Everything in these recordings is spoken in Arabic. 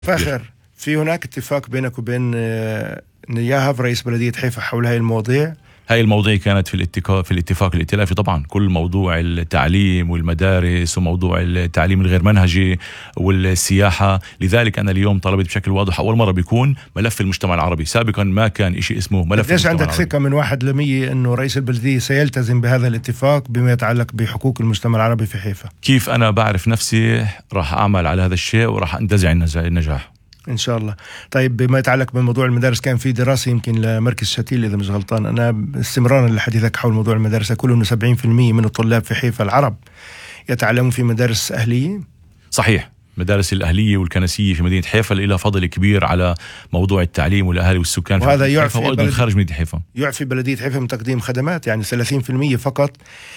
فاخر، في هناك اتفاق بينك وبين نياهف رئيس بلدية حيفا حول هاي المواضيع؟ هاي المواضيع كانت في الاتفاق الائتلافي طبعا، كل موضوع التعليم والمدارس وموضوع التعليم الغير منهجي والسياحة. لذلك أنا اليوم طلبت بشكل واضح أول مرة بيكون ملف المجتمع العربي، سابقا ما كان إشي اسمه ملف ليش المجتمع عندك ثقة من 1 ل100 أنه رئيس البلدية سيلتزم بهذا الاتفاق بما يتعلق بحقوق المجتمع العربي في حيفا؟ كيف أنا بعرف نفسي راح أعمل على هذا الشيء وراح أنتزع النجاح إن شاء الله. طيب بما يتعلق بموضوع المدارس، كان في دراسة يمكن لمركز شتيل إذا مش غلطان أنا، استمرارا لحديثك حول موضوع المدارس، يقول إنه 70% من الطلاب في حيفا العرب يتعلمون في مدارس أهلية. صحيح، مدارس الأهلية والكنسية في مدينة حيفا لها فضل كبير على موضوع التعليم والأهالي والسكان، وهذا في يعفي وأيضا خارج مدينة حيفا. يعفي بلدية حيفا من تقديم خدمات، يعني 30% فقط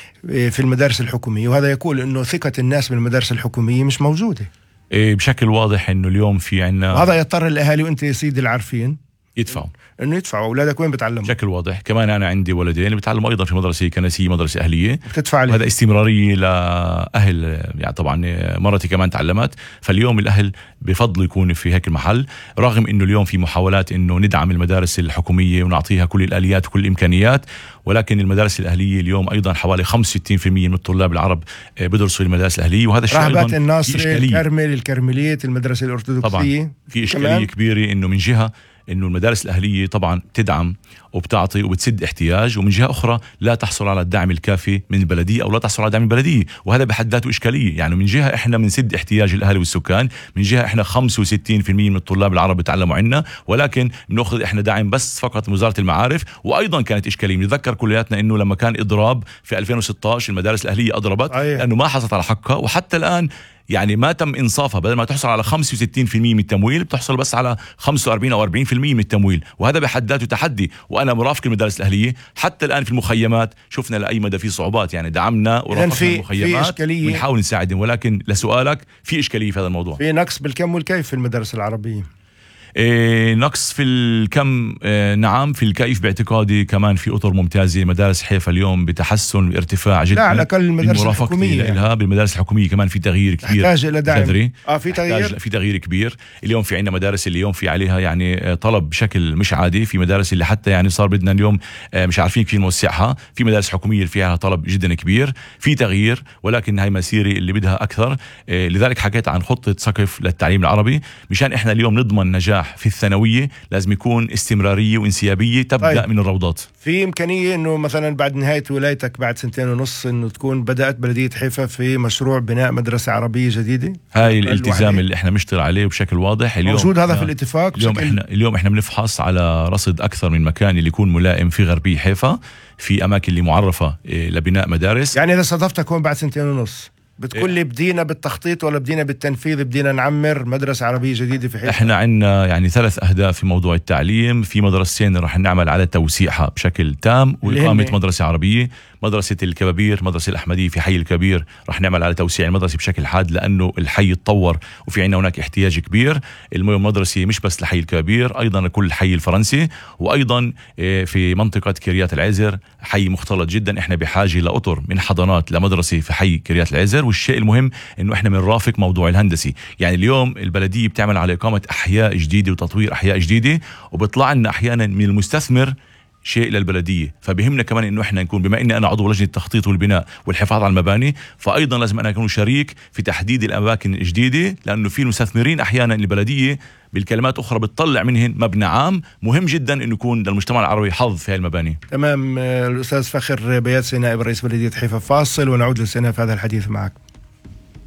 في المدارس الحكومية، وهذا يقول إنه ثقة الناس بالمدارس الحكومية مش موجودة بشكل واضح. إنه اليوم في عنا وهذا يضطر الأهالي، وأنت يا سيدي العارفين، يدفعوا انه يدفعوا. اولادك وين بتعلموا؟ بشكل واضح. كمان انا عندي ولدين بتعلموا ايضا في مدرسه كنسيه، مدرسه اهليه، بتدفع عليه. هذا استمراريه لاهل، يعني طبعا مرتي كمان تعلمت، فاليوم الاهل بفضلوا يكونوا في هيك المحل، رغم انه اليوم في محاولات انه ندعم المدارس الحكوميه ونعطيها كل الاليات وكل الامكانيات، ولكن المدارس الاهليه اليوم ايضا حوالي 65% من الطلاب العرب بيدرسوا المدارس الاهليه، وهذا الشيء رهبات ايضا الناصري، الكرمل، الكرمليات، المدرسه الارثوذكسيه. طبعا في اشكاليه كبيره، انه من جهه انه المدارس الاهليه طبعا تدعم وبتعطي وبتسد احتياج، ومن جهه اخرى لا تحصل على الدعم الكافي من البلديه او لا تحصل على دعم البلديه، وهذا بحد ذاته اشكاليه. يعني من جهه احنا بنسد احتياج الاهالي والسكان، من جهه احنا 65% من الطلاب العرب بتعلموا عندنا، ولكن بناخذ احنا دعم بس فقط من وزاره المعارف. وايضا كانت اشكاليه، بنتذكر كلياتنا انه لما كان اضراب في 2016 المدارس الاهليه اضربت لانه ما حصلت على حقها، وحتى الان يعني ما تم إنصافها، بدل ما تحصل على 65% من التمويل بتحصل بس على 45 أو 40% من التمويل، وهذا بحد ذاته تحدي. وأنا مرافق المدارس الأهلية حتى الآن في المخيمات، شفنا لأي مدى في صعوبات، يعني دعمنا ورافقنا المخيمات ونحاول نساعدهم، ولكن لسؤالك في إشكالية في هذا الموضوع. في نقص بالكم والكيف في المدارس العربية. نقص في الكم، نعم، في الكيف باعتقادي كمان في أطر ممتازة. مدارس حيفا اليوم بتحسن ارتفاع جدا، لا على الأقل المدارس الحكومية يعني. بالمدارس الحكومية كمان في تغيير كبير، تحتاج إلى دعم. في تغيير كبير. اليوم في عندنا مدارس اللي اليوم في عليها يعني طلب بشكل مش عادي، في مدارس اللي حتى يعني صار بدنا اليوم مش عارفين كيف نوسعها، في مدارس حكومية اللي فيها طلب جدا كبير، في تغيير، ولكن هاي مسيرة اللي بدها أكثر. لذلك حكيت عن خطة سقف للتعليم العربي، مشان إحنا اليوم نضمن نجاح في الثانوية لازم يكون استمرارية وانسيابية تبدأ من الروضات. في إمكانية إنه مثلا بعد نهاية ولايتك بعد 2.5 إنه تكون بدأت بلدية حيفا في مشروع بناء مدرسة عربية جديدة؟ هاي الالتزام اللي احنا بنشتغل عليه بشكل واضح اليوم، موجود هذا في الاتفاق. اليوم احنا بنفحص على رصد أكثر من مكان اللي يكون ملائم في غربية حيفا، في أماكن اللي معرفة لبناء مدارس. يعني إذا صادفتك هون بعد 2.5 بتقول لي بدينا بالتخطيط ولا بدينا بالتنفيذ، بدينا نعمر مدرسة عربية جديدة في حيفا؟ احنا عندنا يعني 3 أهداف في موضوع التعليم. في مدرستين رح نعمل على توسيعها بشكل تام وإقامة مدرسة عربية، مدرسة الكبابير، مدرسة الأحمدية في حي الكبير رح نعمل على توسيع المدرسة بشكل حاد، لأنه الحي اتطور وفي عندنا هناك احتياج كبير. المدرسة مش بس لحي الكبابير، أيضا لكل الحي الفرنسي، وأيضا في منطقة كريات العزر حي مختلط جدا. احنا بحاجة لأطر من حضانات لمدرسة في حي كريات العزر. والشيء المهم إنه احنا بنرافق موضوع الهندسي، يعني اليوم البلدية بتعمل على إقامة أحياء جديدة وتطوير أحياء جديدة، وبيطلع لنا أحيانا من المستثمر شيء للبلدية. فبهمنا كمان انه احنا نكون، بما اني انا عضو لجنة التخطيط والبناء والحفاظ على المباني، فايضا لازم انا اكون شريك في تحديد الاماكن الجديدة، لانه في مستثمرين احيانا البلدية بالكلمات اخرى بتطلع منهن مبنى عام مهم جدا انه يكون للمجتمع العربي حظ في هذه المباني. تمام. الاستاذ فخر بياتسي نائب رئيس بلدية حيفا، فاصل ونعود للاستئناف هذا الحديث معك.